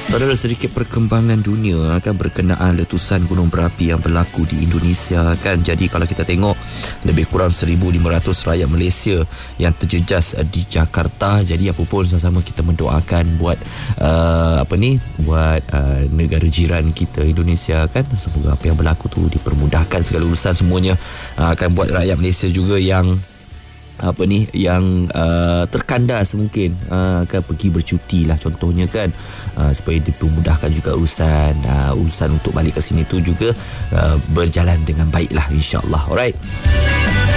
Saudara, sedikit perkembangan dunia kan berkenaan letusan gunung berapi yang berlaku di Indonesia kan. Jadi kalau kita tengok lebih kurang 1,500 rakyat Malaysia yang terjejas di Jakarta. Jadi apa pun sama-sama kita mendoakan buat buat negara jiran kita Indonesia kan. Semoga apa yang berlaku tu dipermudahkan segala urusan semuanya. Akan buat rakyat Malaysia juga yang terkandas mungkin akan pergi bercuti lah contohnya kan, supaya dipermudahkan juga urusan untuk balik ke sini tu juga berjalan dengan baik lah, insyaAllah. Alright.